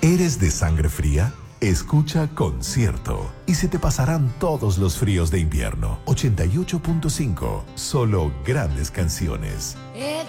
¿Eres de sangre fría? Escucha Concierto y se te pasarán todos los fríos de invierno. 88.5, solo grandes canciones. If